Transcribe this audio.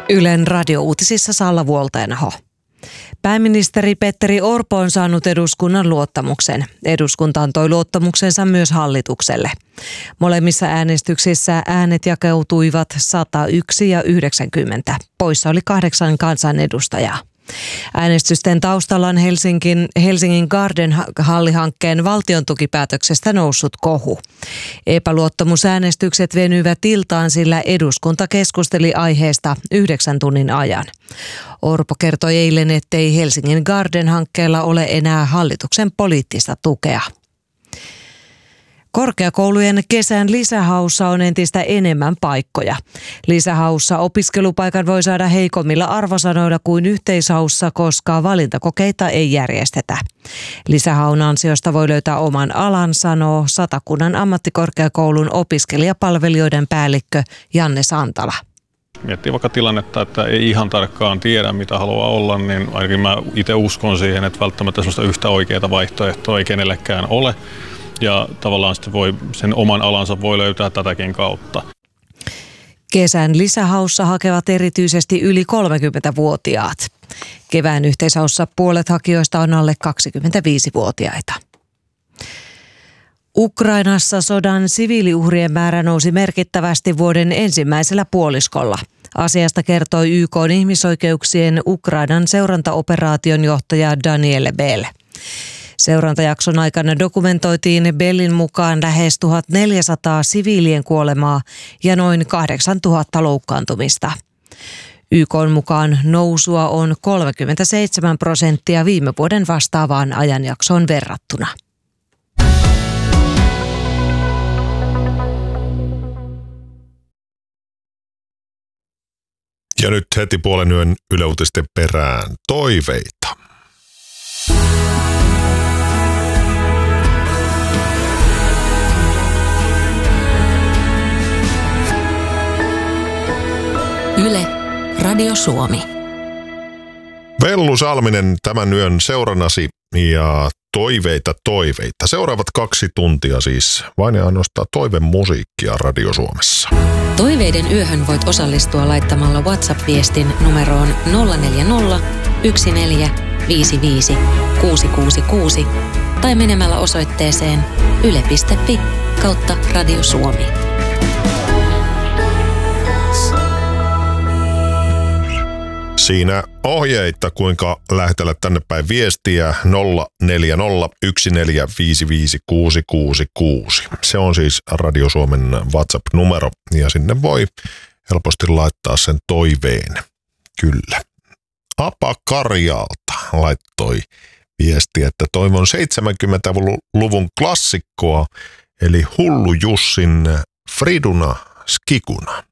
Ylen radiouutisissa Salla Vuolteenaho. Pääministeri Petteri Orpo on saanut eduskunnan luottamuksen. Eduskunta antoi luottamuksensa myös hallitukselle. Molemmissa äänestyksissä äänet jakautuivat 101 ja 90. Poissa oli 8 kansanedustajaa. Äänestysten taustalla on Helsingin Garden-hallihankkeen valtiontukipäätöksestä noussut kohu. Epäluottamusäänestykset venyivät iltaan, sillä eduskunta keskusteli aiheesta 9 tunnin ajan. Orpo kertoi eilen, ettei Helsingin Garden-hankkeella ole enää hallituksen poliittista tukea. Korkeakoulujen kesän lisähaussa on entistä enemmän paikkoja. Lisähaussa opiskelupaikan voi saada heikommilla arvosanoilla kuin yhteishaussa, koska valintakokeita ei järjestetä. Lisähaun ansiosta voi löytää oman alan, sanoo Satakunnan ammattikorkeakoulun opiskelijapalvelijoiden päällikkö Janne Santala. Miettii vaikka tilannetta, että ei ihan tarkkaan tiedä, mitä haluaa olla, niin ainakin mä itse uskon siihen, että välttämättä sellaista yhtä oikeaa vaihtoehtoa ei kenellekään ole. Ja tavallaan sitten sen oman alansa voi löytää tätäkin kautta. Kesän lisähaussa hakevat erityisesti yli 30-vuotiaat. Kevään yhteishaussa puolet hakijoista on alle 25-vuotiaita. Ukrainassa sodan siviiliuhrien määrä nousi merkittävästi vuoden ensimmäisellä puoliskolla. Asiasta kertoi YK:n ihmisoikeuksien Ukrainan seurantaoperaation johtaja Daniel Bell. Seurantajakson aikana dokumentoitiin Bellin mukaan lähes 1400 siviilien kuolemaa ja noin 8000 loukkaantumista. YK:n mukaan nousua on 37% viime vuoden vastaavaan ajanjaksoon verrattuna. Ja nyt heti puolen yön Yle Uutisten perään toiveita. Yle, Radio Suomi. Vellu Salminen tämän yön seurannasi ja toiveita. Seuraavat 2 tuntia siis vain ja ainoastaan toivemusiikkia Radio Suomessa. Toiveiden yöhön voit osallistua laittamalla WhatsApp-viestin numeroon 040 1455 666 tai menemällä osoitteeseen yle.fi/Radio Suomi. Siinä ohjeita, kuinka lähetellä tänne päin viestiä 040 1455 666. Se on siis Radio Suomen WhatsApp-numero ja sinne voi helposti laittaa sen toiveen. Kyllä. Apa Karjalta laittoi viestiä, että toivon 70-luvun klassikkoa, eli Hullu Jussin Friduna Skikuna.